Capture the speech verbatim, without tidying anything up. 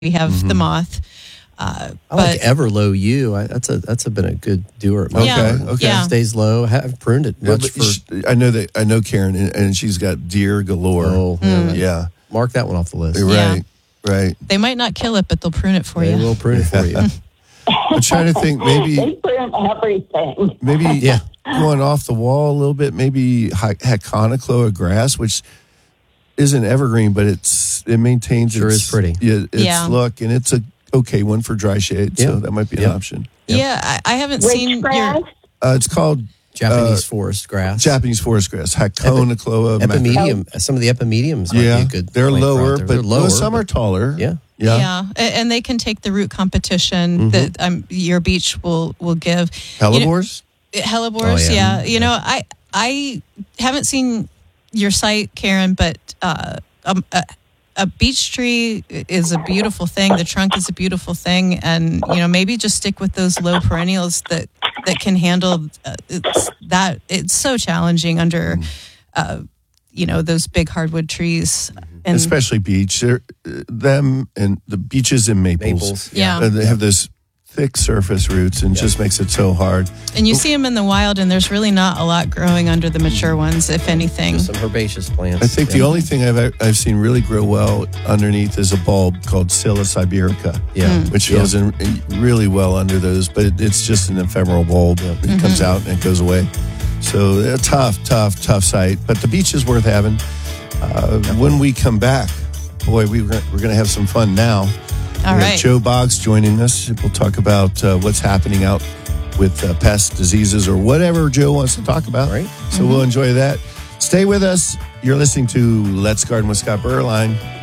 we have Mhm. the moth. Uh, I but like Everlow U. I, that's a that's a, been a good doer. At my Yeah, garden. okay. yeah. Stays low. I have pruned it Yeah, much but for. sh- I know that I know Karen, and, and she's got deer galore. Oh, Mm. Yeah, mark that one off the list. right, Yeah. right. they might not kill it, but they'll prune it for They you. will prune it for you. I'm trying to think. Maybe They print everything. maybe Yeah. going off the wall a little bit. Maybe Hy- Haconocloa grass, which isn't evergreen, but it's it maintains. Sure its, is pretty. Yeah, its Yeah. look, and it's a okay one for dry shade. So Yeah. that might be an Yeah. option. Yeah, I, I haven't Which seen grass? your. Uh, it's called Japanese Uh, forest grass. Japanese forest grass, Haconocloa. Epimedium. Some of the epimediums might Yeah, be a good. they're plant for out lower, there. but they're lower. well, some but- are taller. Yeah. yeah. Yeah, a- and they can take the root competition Mhm. that um, your beach will will give. Hellebores. Hellebores, Oh, yeah. yeah. You know, I I haven't seen your site, Karen, but uh, um, a, a beech tree is a beautiful thing. The trunk is a beautiful thing, and you know, maybe just stick with those low perennials that that can handle uh, it's that. It's so challenging under, uh, you know, those big hardwood trees, and Especially beech. They're, uh, them and the beeches and maples. Maples. Yeah. Uh, they have those thick surface roots and just makes it so hard. and you see them in the wild, and there's really not a lot growing under the mature ones, if anything. Just some herbaceous plants. I think the Yeah. only thing I've I've seen really grow well underneath is a bulb called Scilla iberica, Yeah. which Yeah. goes in really well under those, but it, it's just an ephemeral bulb. It comes out and it goes away. So a tough, tough, tough site. But the beach is worth having. Uh, when we come back, boy, we, we're going to have some fun now. All we right. have Joe Boggs joining us. We'll talk about uh, what's happening out with uh, pest diseases or whatever Joe wants to talk about. Right. So we'll enjoy that. Stay with us. You're listening to Let's Garden with Scott Berline.